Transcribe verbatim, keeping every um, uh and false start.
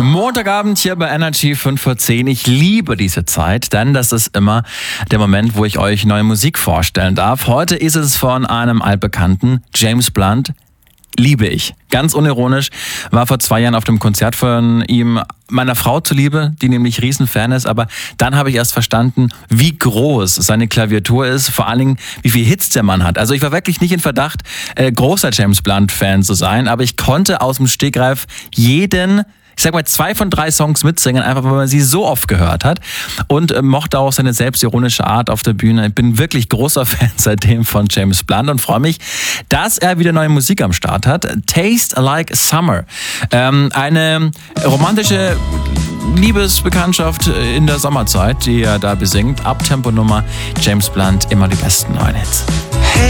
Montagabend hier bei Energy fünf vor zehn. Ich liebe diese Zeit, denn das ist immer der Moment, wo ich euch neue Musik vorstellen darf. Heute ist es von einem altbekannten, James Blunt. Liebe ich. Ganz unironisch. War vor zwei Jahren auf dem Konzert von ihm, meiner Frau zuliebe, die nämlich Riesenfan ist. Aber dann habe ich erst verstanden, wie groß seine Klaviatur ist. Vor allen Dingen, wie viel Hits der Mann hat. Also ich war wirklich nicht in Verdacht, äh, großer James Blunt-Fan zu sein. Aber ich konnte aus dem Stegreif jeden, ich sag mal, zwei von drei Songs mitsingen, einfach weil man sie so oft gehört hat, und äh, mochte auch seine selbstironische Art auf der Bühne. Ich bin wirklich großer Fan seitdem von James Blunt und freue mich, dass er wieder neue Musik am Start hat. Taste Like Summer. Ähm, eine romantische Liebesbekanntschaft in der Sommerzeit, die er da besingt. Abtempo-Nummer, James Blunt, immer die besten neuen Hits. Hey.